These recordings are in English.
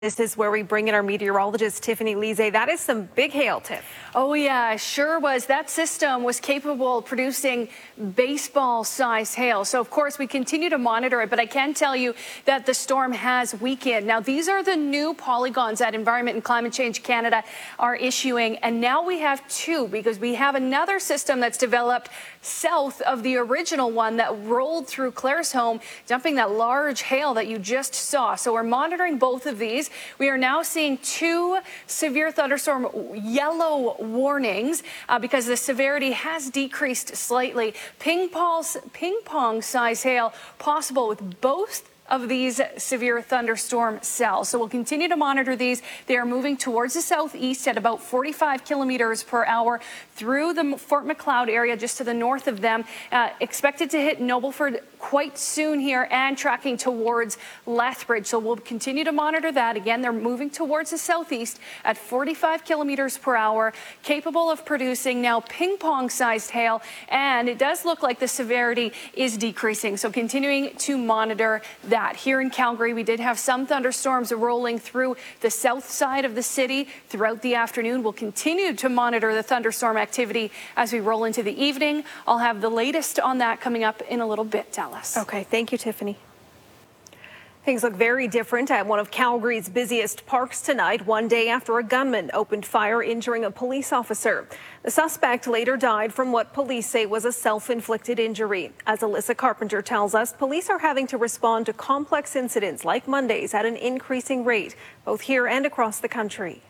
This is where we bring in our meteorologist, Tiffany Lise. That is some big hail, Tiff. Oh, yeah, sure was. That system was capable of producing baseball-sized hail. So, of course, we continue to monitor it, but I can tell you that the storm has weakened. Now, these are the new polygons that Environment and Climate Change Canada are issuing, and now we have two because we have another system that's developed south of the original one that rolled through Claresholm, dumping that large hail that you just saw. So we're monitoring both of these. We are now seeing two severe thunderstorm yellow warnings because the severity has decreased slightly. Ping pong size hail possible with both of these severe thunderstorm cells. So we'll continue to monitor these. They are moving towards the southeast at about 45 kilometers per hour through the Fort Macleod area, just to the north of them. Expected to hit Nobleford quite soon here and tracking towards Lethbridge. So we'll continue to monitor that. Again, they're moving towards the southeast at 45 kilometers per hour, capable of producing now ping pong sized hail. And it does look like the severity is decreasing. So continuing to monitor that. Here in Calgary, we did have some thunderstorms rolling through the south side of the city throughout the afternoon. We'll continue to monitor the thunderstorm activity as we roll into the evening. I'll have the latest on that coming up in a little bit, Dallas. Okay, thank you, Tiffany. Things look very different at one of Calgary's busiest parks tonight, one day after a gunman opened fire, injuring a police officer. The suspect later died from what police say was a self-inflicted injury. As Alyssa Carpenter tells us, police are having to respond to complex incidents like Monday's at an increasing rate, both here and across the country.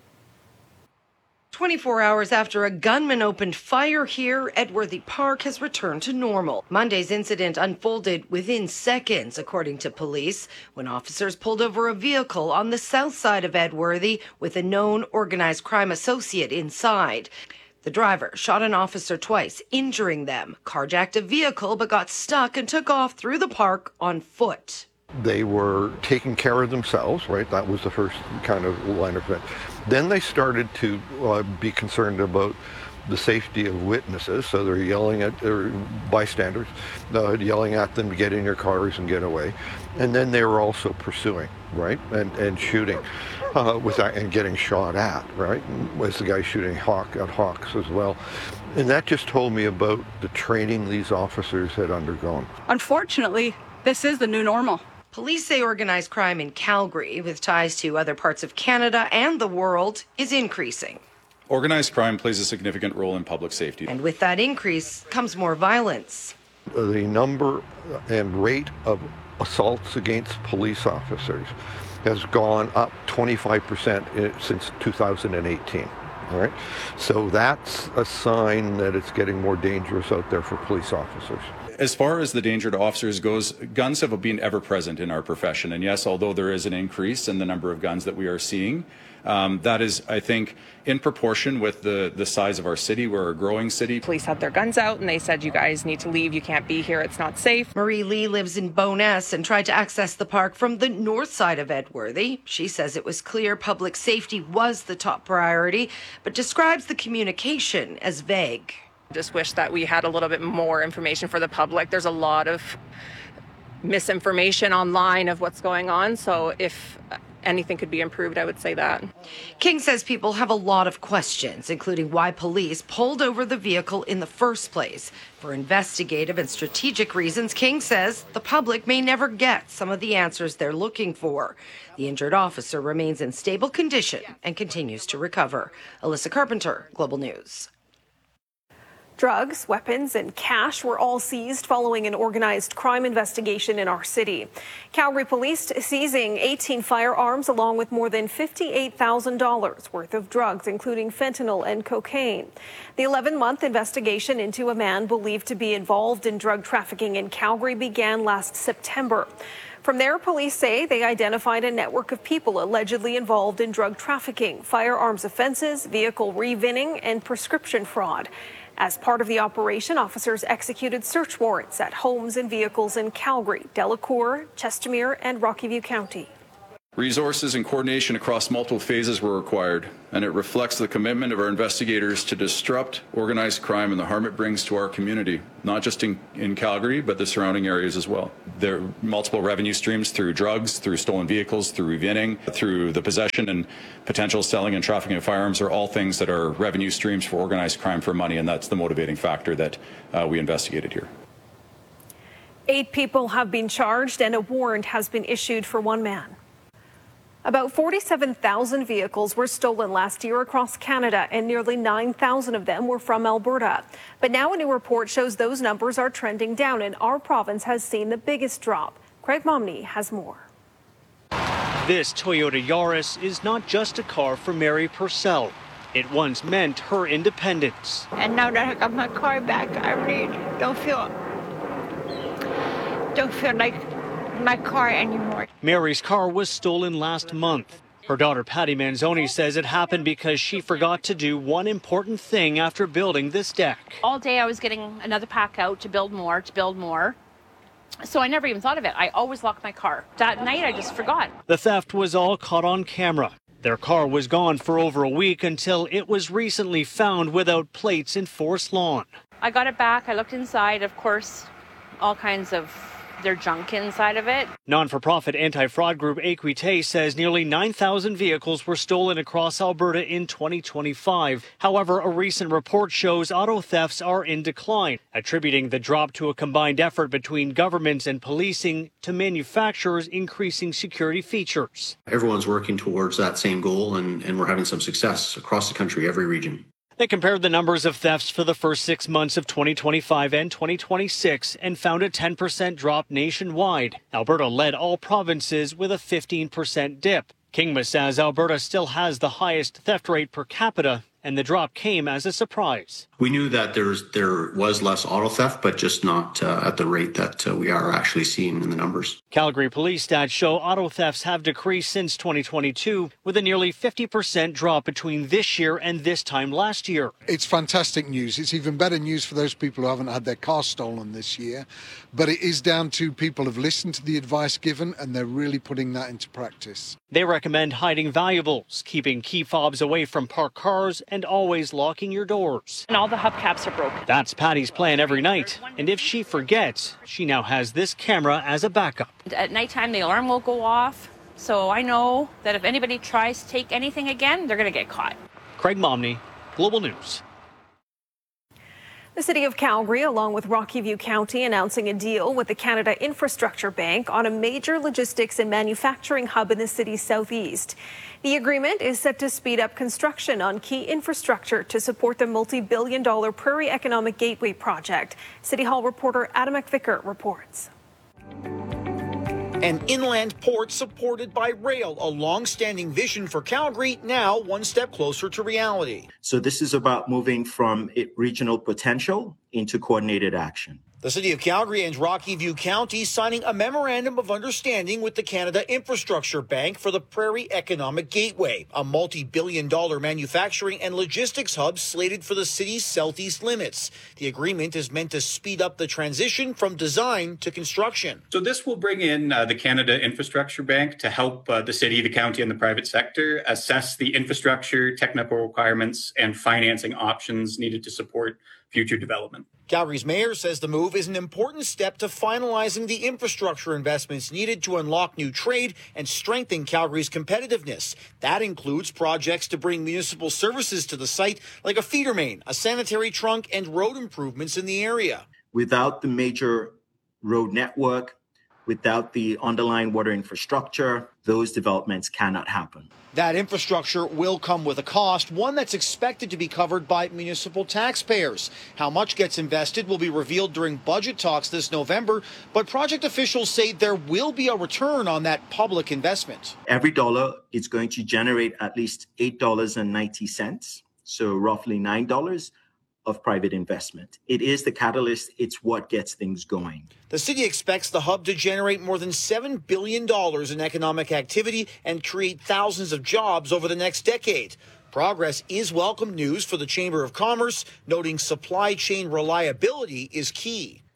24 hours after a gunman opened fire here, Edworthy Park has returned to normal. Monday's incident unfolded within seconds, according to police, when officers pulled over a vehicle on the south side of Edworthy with a known organized crime associate inside. The driver shot an officer twice, injuring them, carjacked a vehicle but got stuck and took off through the park on foot. They were taking care of themselves, right? That was the first kind of line of defense. Then they started to be concerned about the safety of witnesses, so they're yelling at their bystanders, yelling at them to get in your cars and get away. And then they were also pursuing, right? And shooting with that and getting shot at, right? Was the guy shooting at Hawks as well. And that just told me about the training these officers had undergone. Unfortunately, this is the new normal. Police say organized crime in Calgary, with ties to other parts of Canada and the world, is increasing. Organized crime plays a significant role in public safety. And with that increase comes more violence. The number and rate of assaults against police officers has gone up 25% since 2018. All right? So that's a sign that it's getting more dangerous out there for police officers. As far as the danger to officers goes, guns have been ever present in our profession. And yes, although there is an increase in the number of guns that we are seeing, that is, I think, in proportion with the size of our city. We're a growing city. Police had their guns out and they said, you guys need to leave. You can't be here. It's not safe. Marie Lee lives in Bowness and tried to access the park from the north side of Edworthy. She says it was clear public safety was the top priority, but describes the communication as vague. Just wish that we had a little bit more information for the public. There's a lot of misinformation online of what's going on. So if anything could be improved, I would say that. King says people have a lot of questions, including why police pulled over the vehicle in the first place. For investigative and strategic reasons, King says the public may never get some of the answers they're looking for. The injured officer remains in stable condition and continues to recover. Alyssa Carpenter, Global News. Drugs, weapons, and cash were all seized following an organized crime investigation in our city. Calgary police seizing 18 firearms along with more than $58,000 worth of drugs, including fentanyl and cocaine. The 11-month investigation into a man believed to be involved in drug trafficking in Calgary began last September. From there, police say they identified a network of people allegedly involved in drug trafficking, firearms offenses, vehicle revinning, and prescription fraud. As part of the operation, officers executed search warrants at homes and vehicles in Calgary, Delacour, Chestermere, and Rocky View County. Resources and coordination across multiple phases were required, and it reflects the commitment of our investigators to disrupt organized crime and the harm it brings to our community, not just in Calgary, but the surrounding areas as well. There are multiple revenue streams through drugs, through stolen vehicles, through reventing, through the possession and potential selling and trafficking of firearms are all things that are revenue streams for organized crime for money, and that's the motivating factor that we investigated here. 8 people have been charged and a warrant has been issued for one man. About 47,000 vehicles were stolen last year across Canada, and nearly 9,000 of them were from Alberta. But now a new report shows those numbers are trending down, and our province has seen the biggest drop. Craig Momney has more. This Toyota Yaris is not just a car for Mary Purcell. It once meant her independence. And now that I got my car back, I really don't feel like my car anymore. Mary's car was stolen last month. Her daughter Patty Manzoni says it happened because she forgot to do one important thing after building this deck. All day I was getting another pack out to build more. So I never even thought of it. I always lock my car. That night I just forgot. The theft was all caught on camera. Their car was gone for over a week until it was recently found without plates in Forest Lawn. I got it back. I looked inside. Of course, all kinds of their junk inside of it. Non-for-profit anti-fraud group Equite says nearly 9,000 vehicles were stolen across Alberta in 2025. However, a recent report shows auto thefts are in decline, attributing the drop to a combined effort between governments and policing to manufacturers increasing security features. Everyone's working towards that same goal, and we're having some success across the country, every region. They compared the numbers of thefts for the first 6 months of 2025 and 2026 and found a 10% drop nationwide. Alberta led all provinces with a 15% dip. Kingma says Alberta still has the highest theft rate per capita, and the drop came as a surprise. We knew that there was less auto theft, but just not at the rate that we are actually seeing in the numbers. Calgary police stats show auto thefts have decreased since 2022, with a nearly 50% drop between this year and this time last year. It's fantastic news. It's even better news for those people who haven't had their car stolen this year. But it is down to people who've listened to the advice given, and they're really putting that into practice. They recommend hiding valuables, keeping key fobs away from parked cars, and always locking your doors. And all the hubcaps are broken. That's Patty's plan every night. And if she forgets, she now has this camera as a backup. At nighttime, the alarm will go off. So I know that if anybody tries to take anything again, they're going to get caught. Craig Momney, Global News. The City of Calgary, along with Rocky View County, announcing a deal with the Canada Infrastructure Bank on a major logistics and manufacturing hub in the city's southeast. The agreement is set to speed up construction on key infrastructure to support the multi-billion-dollar Prairie Economic Gateway project. City Hall reporter Adam McVicker reports. An inland port supported by rail, a long-standing vision for Calgary, now one step closer to reality. So this is about moving from regional potential into coordinated action. The City of Calgary and Rocky View County signing a memorandum of understanding with the Canada Infrastructure Bank for the Prairie Economic Gateway, a multi-billion-dollar manufacturing and logistics hub slated for the city's southeast limits. The agreement is meant to speed up the transition from design to construction. So this will bring in the Canada Infrastructure Bank to help the city, the county, and the private sector assess the infrastructure, technical requirements, and financing options needed to support future development. Calgary's mayor says the move is an important step to finalizing the infrastructure investments needed to unlock new trade and strengthen Calgary's competitiveness. That includes projects to bring municipal services to the site, like a feeder main, a sanitary trunk, and road improvements in the area. Without the major road network, without the underlying water infrastructure, those developments cannot happen. That infrastructure will come with a cost, one that's expected to be covered by municipal taxpayers. How much gets invested will be revealed during budget talks this November, but project officials say there will be a return on that public investment. Every dollar is going to generate at least $8.90, so roughly $9 of private investment. It is the catalyst. It's what gets things going. The city expects the hub to generate more than $7 billion in economic activity and create thousands of jobs over the next decade. Progress is welcome news for the Chamber of Commerce, noting supply chain reliability is key.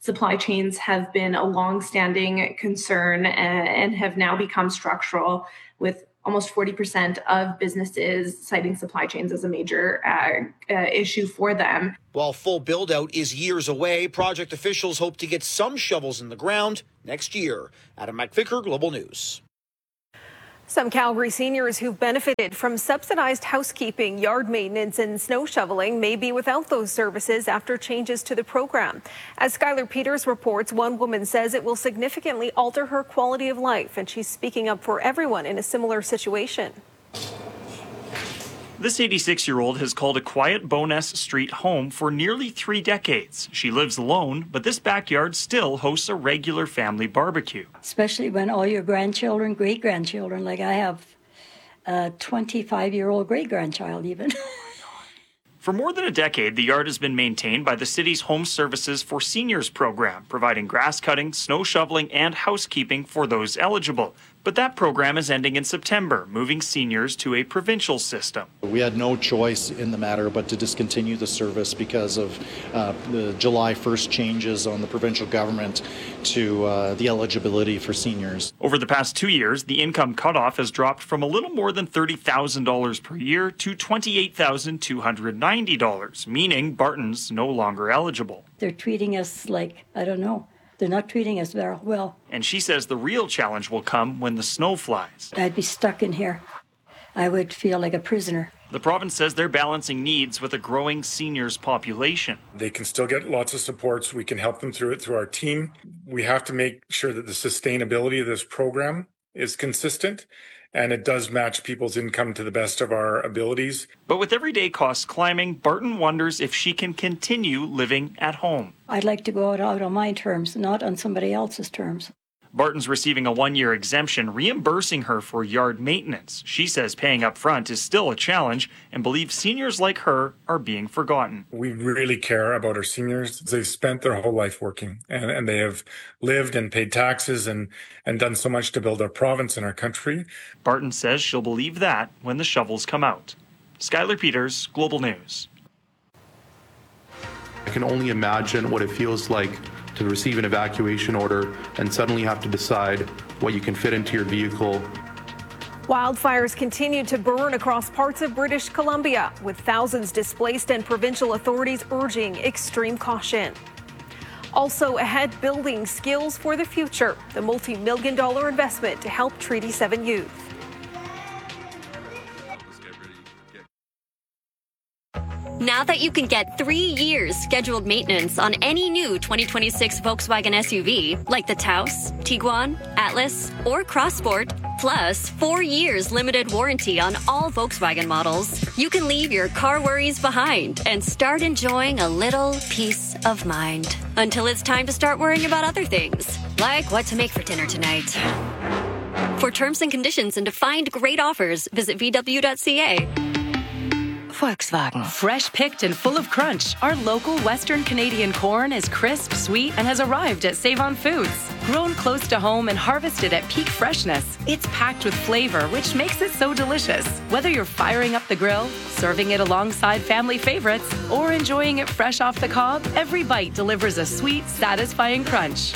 Supply chains have been a long-standing concern and have now become structural, with almost 40% of businesses citing supply chains as a major issue for them. While full build-out is years away, project officials hope to get some shovels in the ground next year. Adam McVicker, Global News. Some Calgary seniors who've benefited from subsidized housekeeping, yard maintenance and snow shoveling may be without those services after changes to the program. As Skylar Peters reports, one woman says it will significantly alter her quality of life, and she's speaking up for everyone in a similar situation. This 86-year-old has called a quiet Bowness Street home for nearly 3 decades. She lives alone, but this backyard still hosts a regular family barbecue. Especially when all your grandchildren, great-grandchildren, like I have a 25-year-old great-grandchild even. For more than a decade, the yard has been maintained by the city's Home Services for Seniors program, providing grass cutting, snow shoveling, and housekeeping for those eligible. But that program is ending in September, moving seniors to a provincial system. We had no choice in the matter but to discontinue the service because of the July 1st changes on the provincial government to the eligibility for seniors. Over the past 2 years, the income cutoff has dropped from a little more than $30,000 per year to $28,290, meaning Barton's no longer eligible. They're treating us like, I don't know. They're not treating us very well. And she says the real challenge will come when the snow flies. I'd be stuck in here. I would feel like a prisoner. The province says they're balancing needs with a growing seniors population. They can still get lots of supports. We can help them through it through our team. We have to make sure that the sustainability of this program is consistent and it does match people's income to the best of our abilities. But with everyday costs climbing, Barton wonders if she can continue living at home. I'd like to go out on my terms, not on somebody else's terms. Barton's receiving a 1-year exemption, reimbursing her for yard maintenance. She says paying up front is still a challenge and believes seniors like her are being forgotten. We really care about our seniors. They've spent their whole life working and they have lived and paid taxes and done so much to build our province and our country. Barton says she'll believe that when the shovels come out. Skylar Peters, Global News. I can only imagine what it feels like to receive an evacuation order and suddenly have to decide what you can fit into your vehicle. Wildfires continue to burn across parts of British Columbia, with thousands displaced and provincial authorities urging extreme caution. Also ahead, building skills for the future, the multi-million-dollar investment to help Treaty 7 youth. Now that you can get 3 years scheduled maintenance on any new 2026 Volkswagen SUV, like the Taos, Tiguan, Atlas, or Crossport, plus 4 years limited warranty on all Volkswagen models, you can leave your car worries behind and start enjoying a little peace of mind. Until it's time to start worrying about other things, like what to make for dinner tonight. For terms and conditions and to find great offers, visit VW.ca. Volkswagen. Fresh picked and full of crunch, our local Western Canadian corn is crisp, sweet, and has arrived at Save-On Foods. Grown close to home and harvested at peak freshness, it's packed with flavor, which makes it so delicious. Whether you're firing up the grill, serving it alongside family favorites, or enjoying it fresh off the cob, every bite delivers a sweet, satisfying crunch.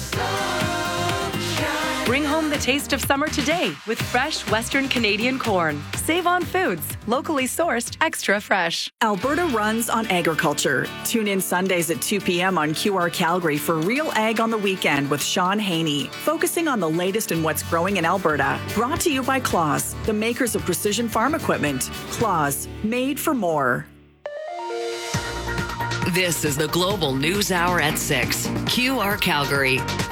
Bring home the taste of summer today with fresh Western Canadian corn. Save-On Foods, locally sourced, extra fresh. Alberta runs on agriculture. Tune in Sundays at 2 p.m. on QR Calgary for Real Ag on the Weekend with Sean Haney, focusing on the latest in what's growing in Alberta. Brought to you by Claas, the makers of precision farm equipment. Claas, made for more. This is the Global News Hour at 6. QR Calgary.